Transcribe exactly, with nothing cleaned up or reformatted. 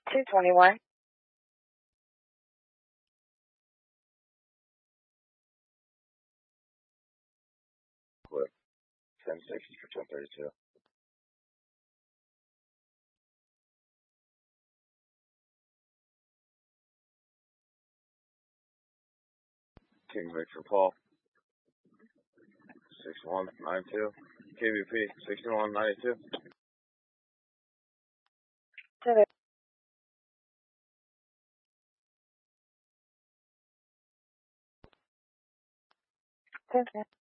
two twenty-one. Clip. ten sixty for ten thirty-two. King Victor Paul. six one nine two. K B P sixty-one ninety-two. Okay.